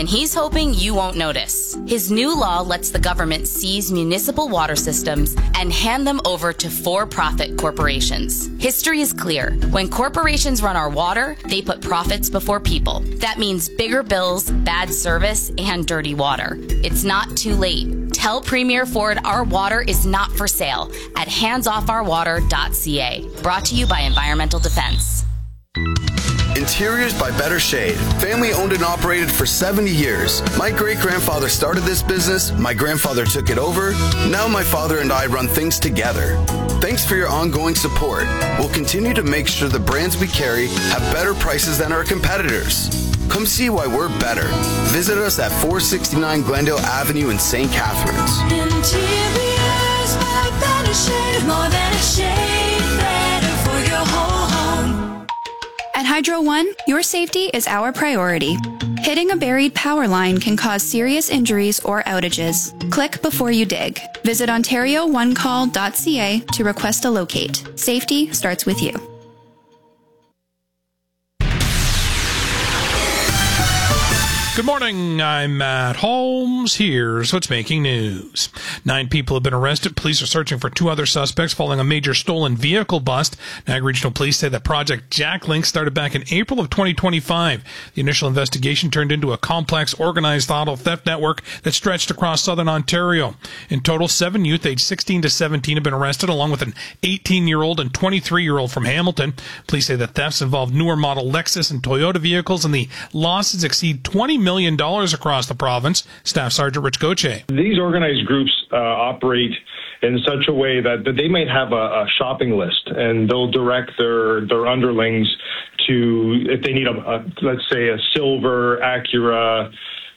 and he's hoping you won't notice. His new law lets the government seize municipal water systems and hand them over to for-profit corporations. History is clear. When corporations run our water, they put profits before people. That means bigger bills, bad service, and dirty water. It's not too late. Tell Premier Ford our water is not for sale at handsofourwater.ca. Brought to you by Environmental Defense. Interiors by Better Shade. Family owned and operated for 70 years. My great-grandfather started this business. My grandfather took it over. Now my father and I run things together. Thanks for your ongoing support. We'll continue to make sure the brands we carry have better prices than our competitors. Come see why we're better. Visit us at 469 Glendale Avenue in St. Catharines. Interiors by Better Shade. More than a shade, better for your whole home. At Hydro One, your safety is our priority. Hitting a buried power line can cause serious injuries or outages. Click before you dig. Visit OntarioOneCall.ca to request a locate. Safety starts with you. Good morning, I'm Matt Holmes. Here's what's making news. 9 people have been arrested. Police are searching for 2 other suspects following a major stolen vehicle bust. Niagara Regional Police say that Project Jacklink started back in April of 2025. The initial investigation turned into a complex, organized auto theft network that stretched across southern Ontario. In total, 7 youth aged 16 to 17 have been arrested, along with an 18-year-old and 23-year-old from Hamilton. Police say the thefts involve newer model Lexus and Toyota vehicles, and the losses exceed $20 million across the province. Staff Sergeant Rich Gauthier. These organized groups operate in such a way that they might have a shopping list, and they'll direct their underlings to, if they need let's say a silver Acura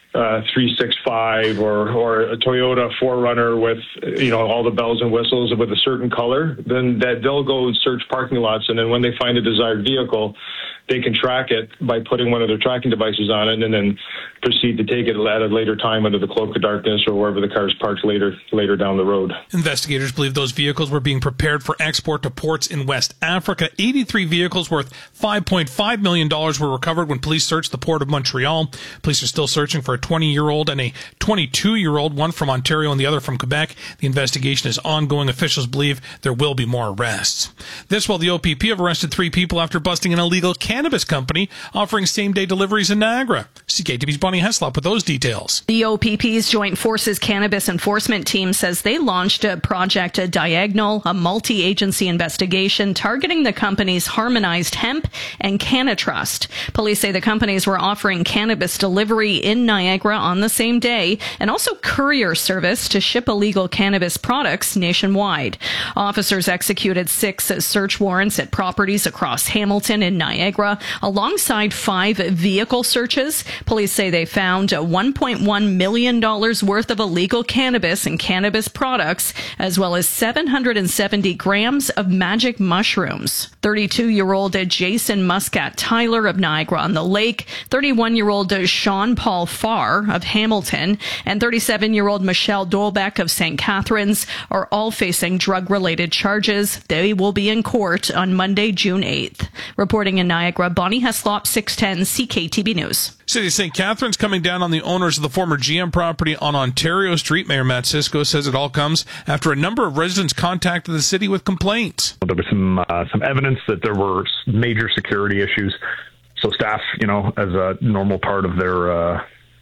365 or a Toyota 4Runner with all the bells and whistles with a certain color, then that they'll go search parking lots, and then when they find a desired vehicle, they can track it by putting one of their tracking devices on it and then proceed to take it at a later time under the cloak of darkness or wherever the car is parked later down the road. Investigators believe those vehicles were being prepared for export to ports in West Africa. 83 vehicles worth $5.5 million were recovered when police searched the port of Montreal. Police are still searching for a 20-year-old and a 22-year-old, one from Ontario and the other from Quebec. The investigation is ongoing. Officials believe there will be more arrests. This while the OPP have arrested 3 people after busting an illegal cannabis company offering same-day deliveries in Niagara. CKTV's Bonnie Heslop with those details. The OPP's Joint Forces Cannabis Enforcement Team says they launched a Project Diagonal, a multi-agency investigation targeting the company's harmonized hemp and CannaTrust. Police say the companies were offering cannabis delivery in Niagara on the same day and also courier service to ship illegal cannabis products nationwide. Officers executed 6 search warrants at properties across Hamilton and Niagara, alongside 5 vehicle searches. Police say they found $1.1 million worth of illegal cannabis and cannabis products, as well as 770 grams of magic mushrooms. 32-year-old Jason Muscat Tyler of Niagara-on-the-Lake, 31-year-old Sean Paul Farr of Hamilton, and 37-year-old Michelle Dolbeck of St. Catharines are all facing drug-related charges. They will be in court on Monday, June 8th. Reporting in Niagara, Bonnie Heslop, 610 CKTB News. City of St. Catharines coming down on the owners of the former GM property on Ontario Street. Mayor Matt Cisco says it all comes after a number of residents contacted the city with complaints. There was some evidence that there were major security issues. So staff, as a normal part of their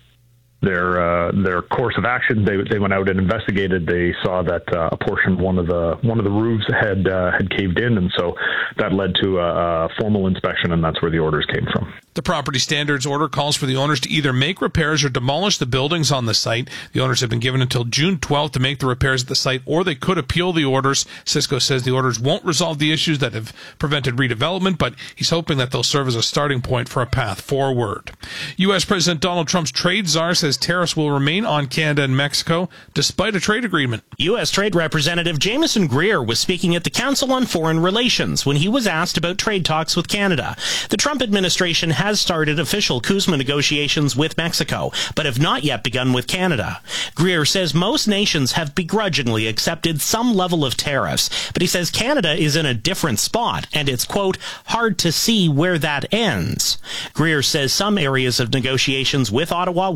course of action, they went out and investigated. They saw that a portion of one of the roofs had caved in, and so that led to a formal inspection, and that's where the orders came from. The property standards order calls for the owners to either make repairs or demolish the buildings on the site. The owners have been given until June 12th to make the repairs at the site, or they could appeal the orders. Cisco says the orders won't resolve the issues that have prevented redevelopment, but he's hoping that they'll serve as a starting point for a path forward. U.S. President Donald Trump's trade czar says tariffs will remain on Canada and Mexico despite a trade agreement. U.S. Trade Representative Jameson Greer was speaking at the Council on Foreign Relations when he was asked about trade talks with Canada. The Trump administration has started official CUSMA negotiations with Mexico, but have not yet begun with Canada. Greer says most nations have begrudgingly accepted some level of tariffs, but he says Canada is in a different spot, and it's, quote, hard to see where that ends. Greer says some areas of negotiations with Ottawa